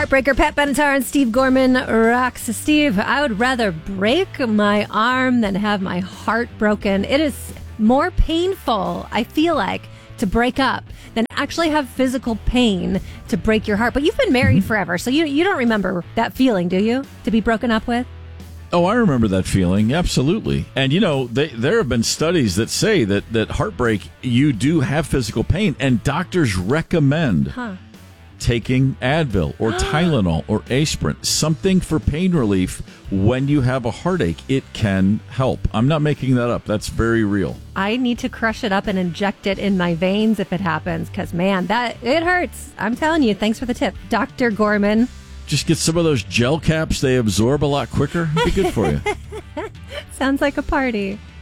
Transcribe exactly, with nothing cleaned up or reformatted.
Heartbreaker, Pat Benatar and Steve Gorman rocks. Steve, I would rather break my arm than have my heart broken. It is more painful, I feel like, to break up than actually have physical pain to break your heart. But you've been married mm-hmm. forever, so you you don't remember that feeling, do you? To be broken up with? Oh, I remember that feeling, absolutely. And, you know, they, there have been studies that say that, that heartbreak, you do have physical pain, and doctors recommend huh. taking Advil or Tylenol or aspirin, something for pain relief when you have a heartache. It can help. I'm not making that up. That's very real. I need to crush it up and inject it in my veins if it happens, because, man, that it hurts. I'm telling you. Thanks for the tip, Doctor Gorman. Just get some of those gel caps. They absorb a lot quicker. It'd be good for you. Sounds like a party.